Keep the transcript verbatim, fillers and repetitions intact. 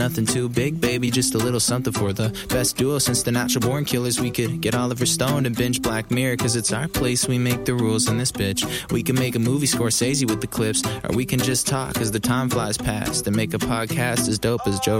Nothing too big, baby, just a little something for the best duo since the Natural Born Killers. We could get Oliver Stone and binge Black Mirror, cause it's our place, we make the rules in this bitch. We can make a movie Scorsese with the clips, or we can just talk as the time flies past and make a podcast as dope as Joe